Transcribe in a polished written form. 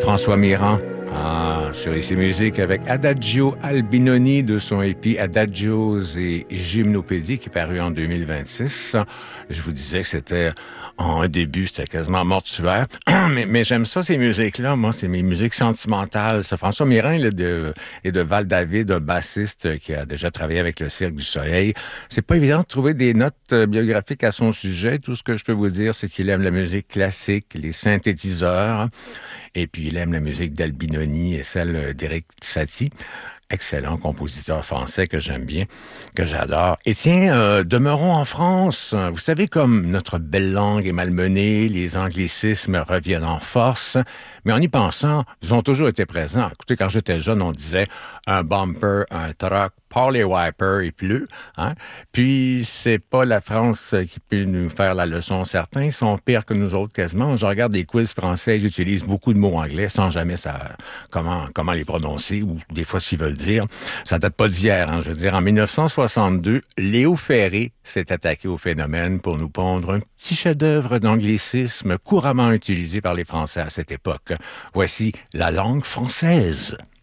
François Mirand. Sur ici musique avec Adagio Albinoni de son EP Adagios et Gymnopédie qui est paru en 2026. Je vous disais que c'était en début, c'était quasiment mortuaire. mais j'aime ça, ces musiques-là. Moi, c'est mes musiques sentimentales. Ça, François Mirand est de Val-David, un bassiste qui a déjà travaillé avec le Cirque du Soleil. C'est pas évident de trouver des notes biographiques à son sujet. Tout ce que je peux vous dire, c'est qu'il aime la musique classique, les synthétiseurs. Et puis, il aime la musique d'Albinoni et celle d'Éric Satie. Excellent compositeur français que j'aime bien, que j'adore. Et tiens, demeurons en France. Vous savez, comme notre belle langue est malmenée, les anglicismes reviennent en force. Mais en y pensant, ils ont toujours été présents. Écoutez, quand j'étais jeune, on disait un bumper, un truck, par les wipers et plus. Hein? Puis, c'est pas la France qui peut nous faire la leçon. Certains sont pires que nous autres quasiment. Je regarde des quiz français, j'utilise beaucoup de mots anglais sans jamais savoir comment les prononcer ou des fois ce qu'ils veulent dire. Ça date pas d'hier. Hein? Je veux dire, en 1962, Léo Ferré s'est attaqué au phénomène pour nous pondre un petit chef-d'œuvre d'anglicisme couramment utilisé par les Français à cette époque. Voici la langue française.